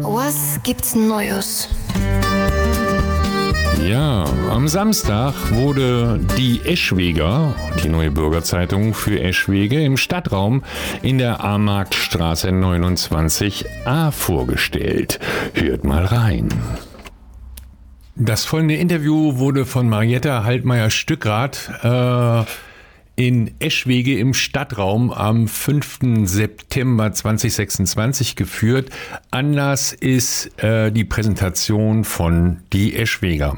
Was gibt's Neues? Ja, am Samstag wurde die Eschweger, die neue Bürgerzeitung für Eschwege, im Stadtraum in der A-Markt-Straße 29a vorgestellt. Hört mal rein. Das folgende Interview wurde von Marietta Haltmeier-Stückrath in Eschwege im Stadtraum am 5. September 2026 geführt. Anlass ist die Präsentation von die Eschweger.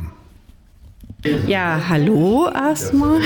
Ja, hallo erstmal.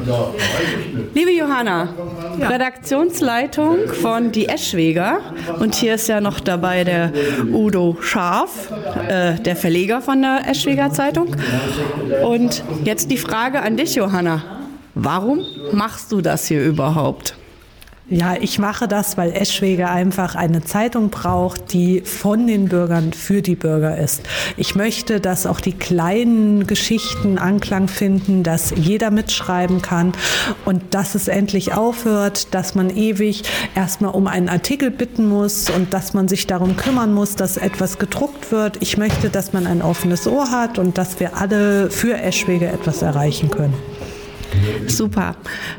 Liebe Johanna, Redaktionsleitung von die Eschweger, und hier ist ja noch dabei der Udo Scharf, der Verleger von der Eschweger Zeitung. Und jetzt die Frage an dich, Johanna. Warum machst du das hier überhaupt? Ja, ich mache das, weil Eschwege einfach eine Zeitung braucht, die von den Bürgern für die Bürger ist. Ich möchte, dass auch die kleinen Geschichten Anklang finden, dass jeder mitschreiben kann und dass es endlich aufhört, dass man ewig erstmal um einen Artikel bitten muss und dass man sich darum kümmern muss, dass etwas gedruckt wird. Ich möchte, dass man ein offenes Ohr hat und dass wir alle für Eschwege etwas erreichen können. Super.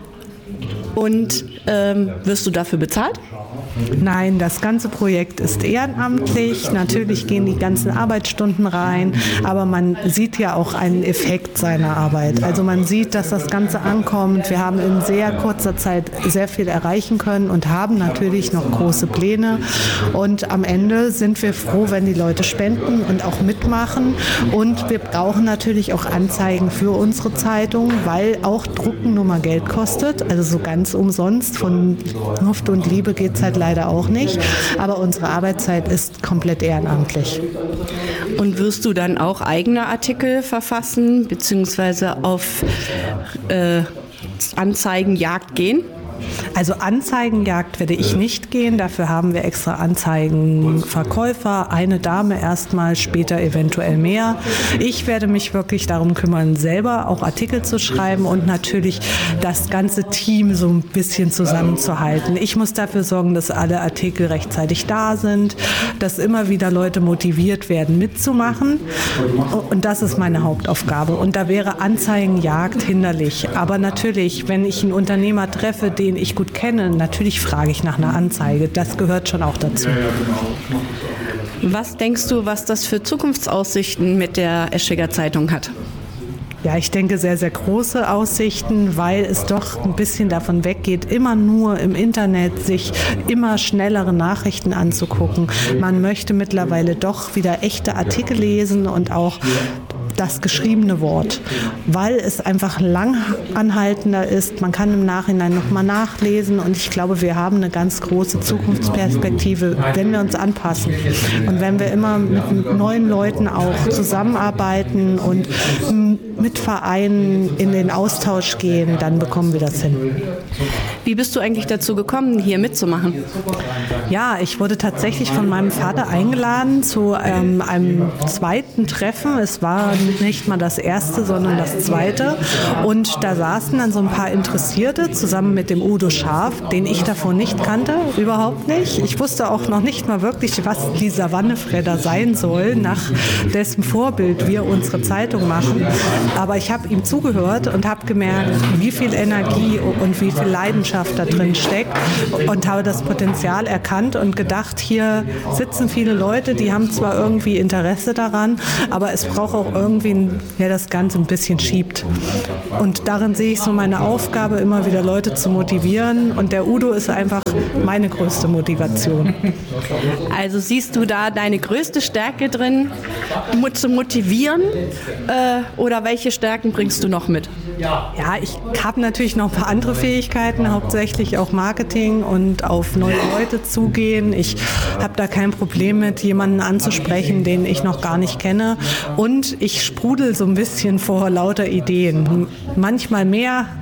Und wirst du dafür bezahlt? Nein, das ganze Projekt ist ehrenamtlich. Natürlich gehen die ganzen Arbeitsstunden rein, aber man sieht ja auch einen Effekt seiner Arbeit. Also man sieht, dass das Ganze ankommt. Wir haben in sehr kurzer Zeit sehr viel erreichen können und haben natürlich noch große Pläne. Und am Ende sind wir froh, wenn die Leute spenden und auch mitmachen. Und wir brauchen natürlich auch Anzeigen für unsere Zeitung, weil auch Drucken nun mal Geld kostet. Also so ganz umsonst. Von Luft und Liebe geht es halt leider auch nicht, aber unsere Arbeitszeit ist komplett ehrenamtlich. Und wirst du dann auch eigene Artikel verfassen, beziehungsweise auf Anzeigenjagd gehen? Also Anzeigenjagd werde ich nicht gehen, dafür haben wir extra Anzeigenverkäufer, eine Dame erstmal, später eventuell mehr. Ich werde mich wirklich darum kümmern, selber auch Artikel zu schreiben und natürlich das ganze Team so ein bisschen zusammenzuhalten. Ich muss dafür sorgen, dass alle Artikel rechtzeitig da sind, dass immer wieder Leute motiviert werden, mitzumachen, und das ist meine Hauptaufgabe. Und da wäre Anzeigenjagd hinderlich. Aber natürlich, wenn ich einen Unternehmer treffe, den ich gut kenne, natürlich frage ich nach einer Anzeige. Das gehört schon auch dazu. Was denkst du, was das für Zukunftsaussichten mit der Eschweger Zeitung hat? Ja, ich denke sehr, sehr große Aussichten, weil es doch ein bisschen davon weggeht, immer nur im Internet sich immer schnellere Nachrichten anzugucken. Man möchte mittlerweile doch wieder echte Artikel lesen und auch das geschriebene Wort, weil es einfach langanhaltender ist. Man kann im Nachhinein nochmal nachlesen und ich glaube, wir haben eine ganz große Zukunftsperspektive, wenn wir uns anpassen und wenn wir immer mit neuen Leuten auch zusammenarbeiten und mit Vereinen in den Austausch gehen, dann bekommen wir das hin. Wie bist du eigentlich dazu gekommen, hier mitzumachen? Ja, ich wurde tatsächlich von meinem Vater eingeladen zu einem zweiten Treffen. Es war nicht mal das erste, sondern das zweite. Und da saßen dann so ein paar Interessierte zusammen mit dem Udo Scharf, den ich davor nicht kannte, überhaupt nicht. Ich wusste auch noch nicht mal wirklich, was die Savannefredder sein soll, nach dessen Vorbild wir unsere Zeitung machen. Aber ich habe ihm zugehört und habe gemerkt, wie viel Energie und wie viel Leidenschaft da drin steckt und habe das Potenzial erkannt und gedacht, hier sitzen viele Leute, die haben zwar irgendwie Interesse daran, aber es braucht auch irgendwie, der das Ganze ein bisschen schiebt. Und darin sehe ich so meine Aufgabe, immer wieder Leute zu motivieren, und der Udo ist einfach meine größte Motivation. Also siehst du da deine größte Stärke drin, zu motivieren, oder welche Stärken bringst du noch mit? Ja, ich habe natürlich noch ein paar andere Fähigkeiten, hauptsächlich auch Marketing und auf neue Leute zugehen. Ich habe da kein Problem mit, jemanden anzusprechen, den ich noch gar nicht kenne. Und ich sprudel so ein bisschen vor lauter Ideen. Manchmal mehr,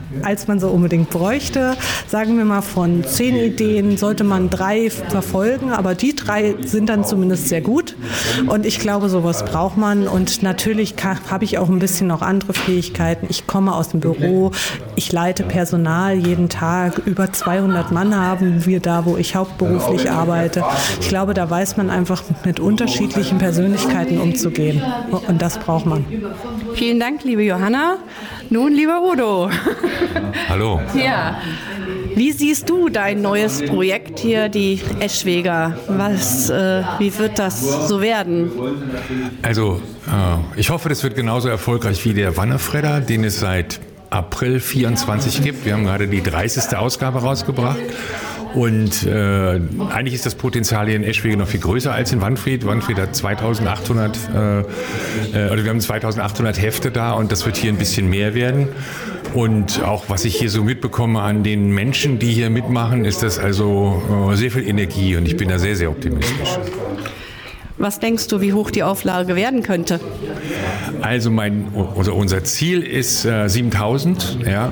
als man so unbedingt bräuchte. Sagen wir mal, von 10 Ideen sollte man 3 verfolgen, aber die 3 sind dann zumindest sehr gut. Und ich glaube, sowas braucht man. Und natürlich habe ich auch ein bisschen noch andere Fähigkeiten. Ich komme aus dem Büro, ich leite Personal jeden Tag. Über 200 Mann haben wir da, wo ich hauptberuflich arbeite. Ich glaube, da weiß man einfach mit unterschiedlichen Persönlichkeiten umzugehen. Und das braucht man. Vielen Dank, liebe Johanna. Nun, lieber Udo. Hallo. Ja. Wie siehst du dein neues Projekt hier, die Eschweger? Wie wird das so werden? Also, ich hoffe, das wird genauso erfolgreich wie der Wannefredder, den es seit April 24 gibt. Wir haben gerade die 30. Ausgabe rausgebracht. Und eigentlich ist das Potenzial hier in Eschwege noch viel größer als in Wanfried. Wanfried hat 2800, wir haben 2800 Hefte da und das wird hier ein bisschen mehr werden. Und auch was ich hier so mitbekomme an den Menschen, die hier mitmachen, ist das also sehr viel Energie und ich bin da sehr, sehr optimistisch. Was denkst du, wie hoch die Auflage werden könnte? Also unser Ziel ist 7.000. Ja.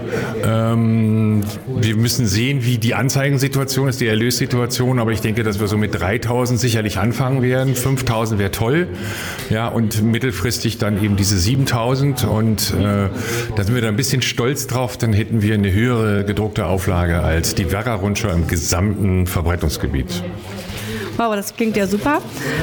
Wir müssen sehen, wie die Anzeigensituation ist, die Erlössituation. Aber ich denke, dass wir so mit 3.000 sicherlich anfangen werden. 5.000 wäre toll. Ja, und mittelfristig dann eben diese 7.000. Und da sind wir da ein bisschen stolz drauf. Dann hätten wir eine höhere gedruckte Auflage als die Werra-Rundschau im gesamten Verbreitungsgebiet. Wow, das klingt ja super.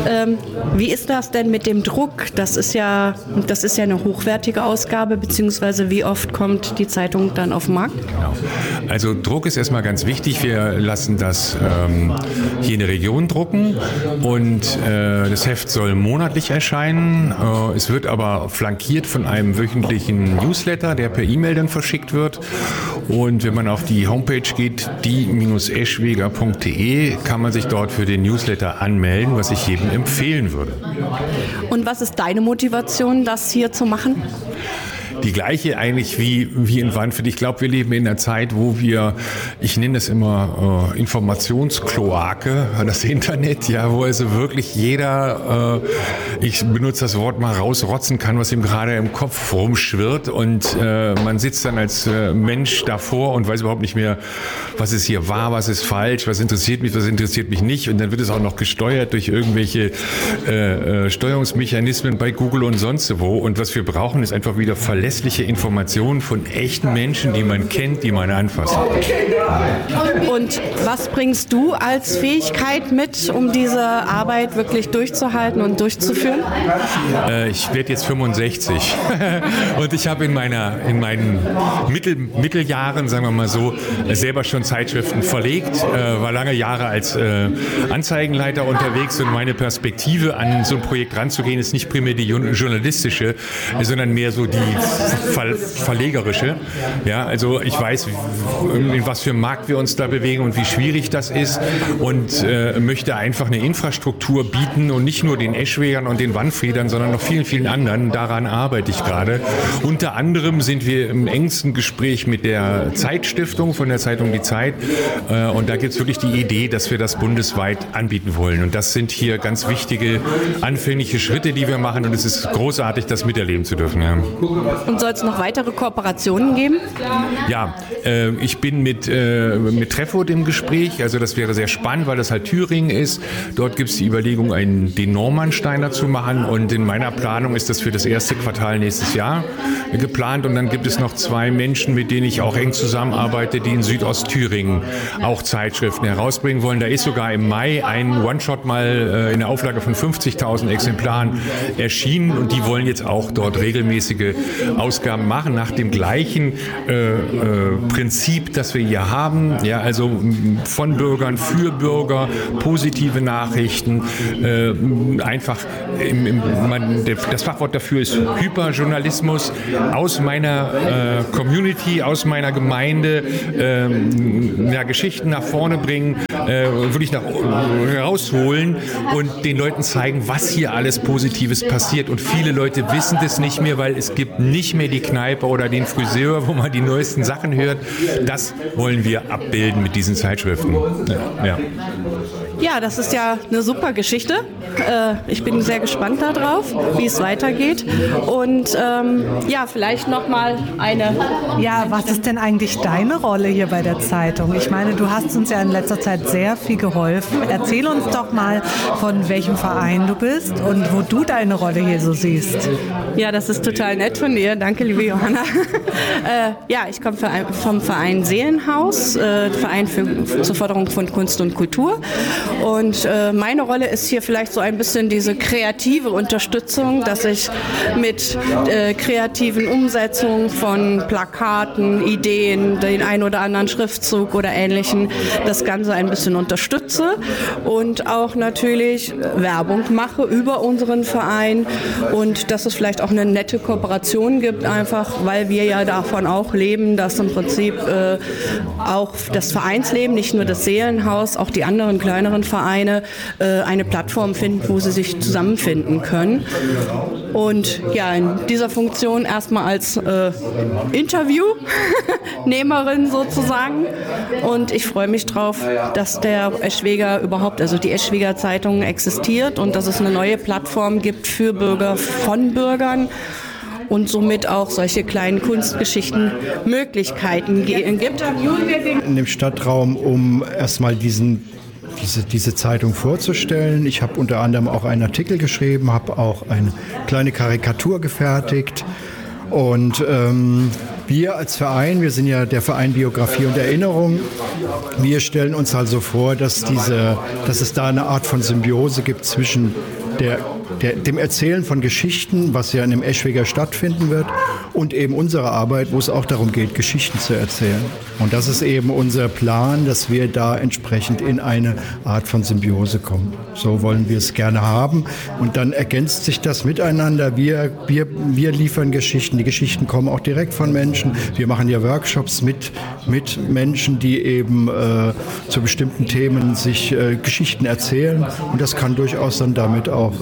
Wie ist das denn mit dem Druck? Das ist ja eine hochwertige Ausgabe, beziehungsweise wie oft kommt die Zeitung dann auf den Markt? Genau. Also Druck ist erstmal ganz wichtig. Wir lassen das hier in der Region drucken und das Heft soll monatlich erscheinen. Es wird aber flankiert von einem wöchentlichen Newsletter, der per E-Mail dann verschickt wird. Und wenn man auf die Homepage geht, die-eschweger.de, kann man sich dort für den Newsletter anmelden, was ich jedem empfehlen würde. Und was ist deine Motivation, das hier zu machen? Die gleiche eigentlich wie in Wanfried. Ich glaube, wir leben in einer Zeit, wo wir, ich nenne es immer Informationskloake, das Internet, ja, wo also wirklich jeder, ich benutze das Wort mal, rausrotzen kann, was ihm gerade im Kopf rumschwirrt und man sitzt dann als Mensch davor und weiß überhaupt nicht mehr, was ist hier wahr, was ist falsch, was interessiert mich nicht und dann wird es auch noch gesteuert durch irgendwelche Steuerungsmechanismen bei Google und sonst wo und was wir brauchen, ist einfach wieder verlässliche Informationen von echten Menschen, die man kennt, die man anfassen kann. Und was bringst du als Fähigkeit mit, um diese Arbeit wirklich durchzuhalten und durchzuführen? Ich werde jetzt 65 und ich habe in meinen Mitteljahren, sagen wir mal so, selber schon Zeitschriften verlegt, war lange Jahre als Anzeigenleiter unterwegs und meine Perspektive an so ein Projekt ranzugehen ist nicht primär die journalistische, sondern mehr so die verlegerische. Ja, also ich weiß, in was für einem Markt wir uns da bewegen und wie schwierig das ist und möchte einfach eine Infrastruktur bieten und nicht nur den Eschwegern und den Wanfriedern, sondern noch vielen, vielen anderen. Daran arbeite ich gerade. Unter anderem sind wir im engsten Gespräch mit der Zeitstiftung von der Zeitung Die Zeit und da gibt es wirklich die Idee, dass wir das bundesweit anbieten wollen und das sind hier ganz wichtige anfängliche Schritte, die wir machen und es ist großartig, das miterleben zu dürfen. Ja. Und soll es noch weitere Kooperationen geben? Ja, ich bin mit Treffurt im Gespräch, also das wäre sehr spannend, weil das halt Thüringen ist. Dort gibt es die Überlegung, den Normannsteiner zu machen und in meiner Planung ist das für das erste Quartal nächstes Jahr geplant und dann gibt es noch 2 Menschen, mit denen ich auch eng zusammenarbeite, die in Südostthüringen auch Zeitschriften herausbringen wollen. Da ist sogar im Mai ein One-Shot mal in der Auflage von 50.000 Exemplaren erschienen und die wollen jetzt auch dort regelmäßige Ausgaben machen nach dem gleichen Prinzip, das wir hier haben. Ja, also von Bürgern für Bürger, positive Nachrichten, einfach das Fachwort dafür ist Hyperjournalismus aus meiner Community, aus meiner Gemeinde, Geschichten nach vorne bringen, wirklich herausholen und den Leuten zeigen, was hier alles Positives passiert. Und viele Leute wissen das nicht mehr, weil es gibt nicht mehr die Kneipe oder den Friseur, wo man die neuesten Sachen hört. Das wollen wir abbilden mit diesen Zeitschriften. Ja. Ja, das ist ja eine super Geschichte. Ich bin sehr gespannt darauf, wie es weitergeht. Und ja, vielleicht nochmal eine... Ja, was ist denn eigentlich deine Rolle hier bei der Zeitung? Ich meine, du hast uns ja in letzter Zeit sehr viel geholfen. Erzähl uns doch mal, von welchem Verein du bist und wo du deine Rolle hier so siehst. Ja, das ist total nett von dir. Danke, liebe Johanna. Ja, ich komme vom Verein Seelenhaus, Verein zur Förderung von Kunst und Kultur. Und meine Rolle ist hier vielleicht so ein bisschen diese kreative Unterstützung, dass ich mit kreativen Umsetzungen von Plakaten, Ideen, den ein oder anderen Schriftzug oder Ähnlichem das Ganze ein bisschen unterstütze und auch natürlich Werbung mache über unseren Verein und dass es vielleicht auch eine nette Kooperation gibt, einfach weil wir ja davon auch leben, dass im Prinzip auch das Vereinsleben, nicht nur das Seelenhaus, auch die anderen kleineren Vereine eine Plattform finden, wo sie sich zusammenfinden können. Und ja, in dieser Funktion erstmal als Interviewnehmerin sozusagen. Und ich freue mich drauf, dass der Eschweger überhaupt, also die Eschweger Zeitung existiert und dass es eine neue Plattform gibt für Bürger von Bürgern und somit auch solche kleinen Kunstgeschichten Möglichkeiten gibt. In dem Stadtraum, um erstmal diese Zeitung vorzustellen. Ich habe unter anderem auch einen Artikel geschrieben, habe auch eine kleine Karikatur gefertigt. Und wir als Verein, wir sind ja der Verein Biografie und Erinnerung, wir stellen uns also vor, dass es da eine Art von Symbiose gibt zwischen dem Erzählen von Geschichten, was ja in dem Eschweger stattfinden wird, und eben unserer Arbeit, wo es auch darum geht, Geschichten zu erzählen. Und das ist eben unser Plan, dass wir da entsprechend in eine Art von Symbiose kommen. So wollen wir es gerne haben. Und dann ergänzt sich das miteinander. Wir liefern Geschichten. Die Geschichten kommen auch direkt von Menschen. Wir machen ja Workshops mit Menschen, die eben zu bestimmten Themen sich Geschichten erzählen. Und das kann durchaus dann damit auch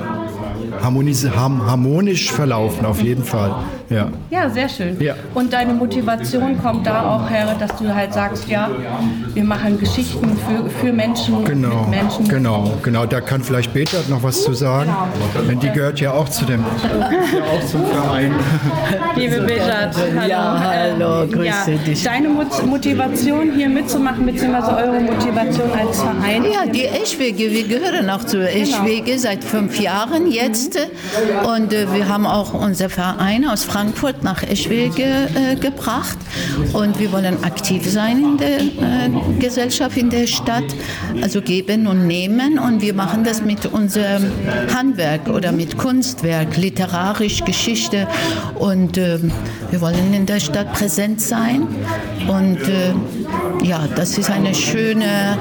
harmonisch verlaufen, auf jeden Fall. Ja, sehr schön. Ja. Und deine Motivation kommt da auch her, dass du halt sagst, ja, wir machen Geschichten für Menschen, mit Menschen. Genau. Da kann vielleicht Betat noch was zu sagen, denn die gehört ja auch zum Verein. Liebe Betat, hallo. Ja, hallo, grüße dich. Deine Motivation hier mitzumachen, beziehungsweise eure Motivation als Verein? Ja, die Eschwege, wir gehören auch zur Eschwege seit 5 Jahren jetzt. Und wir haben auch unser Verein aus Frankfurt nach Eschwege gebracht. Und wir wollen aktiv sein in der Gesellschaft, in der Stadt, also geben und nehmen. Und wir machen das mit unserem Handwerk oder mit Kunstwerk, literarisch, Geschichte. Und wir wollen in der Stadt präsent sein. Und ja, das ist eine schöne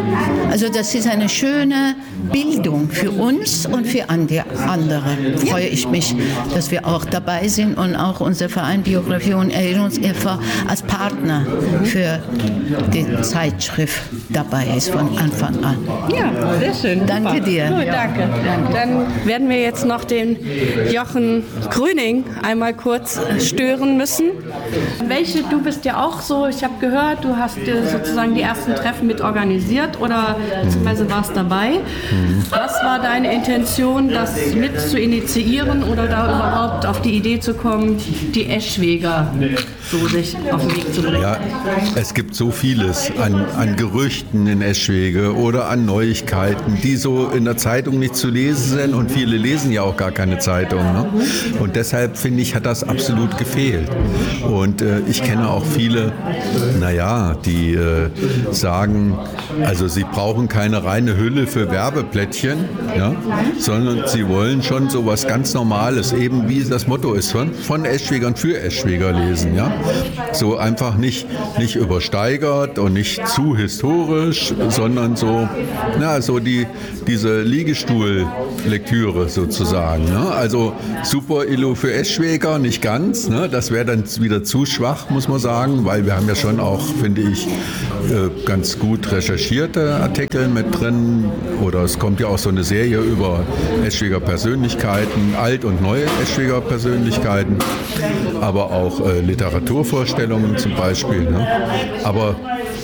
Bildung für uns und für andere. Freue ich mich, dass wir auch dabei sind und auch unser Verein Biografie und Erinnerungshilfe als Partner für die Zeitschrift dabei ist von Anfang an. Ja, sehr schön. Danke dir. Gut, danke. Dann werden wir jetzt noch den Jochen Grüning einmal kurz stören müssen. Du bist ja auch so, ich habe gehört, du hast sozusagen die ersten Treffen mit organisiert oder beziehungsweise warst dabei. Was war deine Intention, das mit zu initiieren oder da überhaupt auf die Idee zu kommen, die Eschweger so sich auf den Weg zu bringen? Ja, es gibt so vieles an Gerüchten in Eschwege oder an Neuigkeiten, die so in der Zeitung nicht zu lesen sind und viele lesen ja auch gar keine Zeitung. Ne? Und deshalb finde ich, hat das absolut gefehlt. Und ich kenne auch viele, die sagen, also sie brauchen keine reine Hülle für Werbeplättchen, ja, sondern sie wollen schon so was ganz Normales, eben wie das Motto ist, von Eschwegern für Eschweger lesen. Ja? So einfach nicht übersteigert und nicht zu historisch, sondern so diese Liegestuhl-Lektüre sozusagen. Ne? Also super Illo für Eschweger, nicht ganz. Ne? Das wäre dann wieder zu schwach, muss man sagen, weil wir haben ja schon auch, finde ich, ganz gut recherchierte Artikel mit drin. Oder es kommt ja auch so eine Serie über Eschweger Persönlichkeiten, alt- und neue Eschweger Persönlichkeiten, aber auch Literaturvorstellungen zum Beispiel. Ne? Aber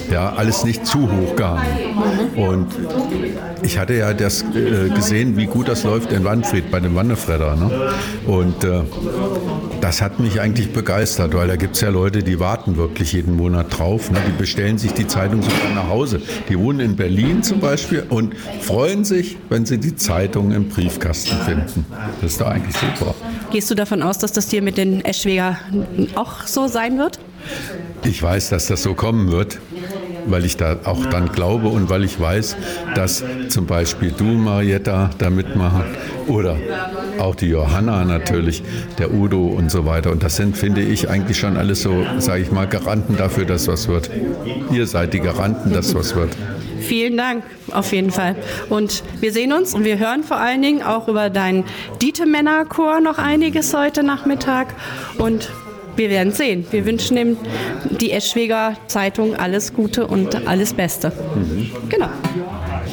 Ja, alles nicht zu hoch gehangen. Und ich hatte ja das gesehen, wie gut das läuft in Wanfried bei dem Wannefredder. Ne? Und das hat mich eigentlich begeistert, weil da gibt es ja Leute, die warten wirklich jeden Monat drauf. Ne? Die bestellen sich die Zeitung sogar nach Hause. Die wohnen in Berlin zum Beispiel und freuen sich, wenn sie die Zeitung im Briefkasten finden. Das ist doch eigentlich super. Gehst du davon aus, dass das dir mit den Eschweger auch so sein wird? Ich weiß, dass das so kommen wird, weil ich da auch dann glaube und weil ich weiß, dass zum Beispiel du, Marietta, da mitmachen oder auch die Johanna natürlich, der Udo und so weiter. Und das sind, finde ich, eigentlich schon alles so, sage ich mal, Garanten dafür, dass was wird. Ihr seid die Garanten, dass was wird. Vielen Dank, auf jeden Fall. Und wir sehen uns und wir hören vor allen Dingen auch über deinen Dietemännerchor noch einiges heute Nachmittag. Und wir werden sehen. Wir wünschen dem die Eschweger Zeitung alles Gute und alles Beste. Genau.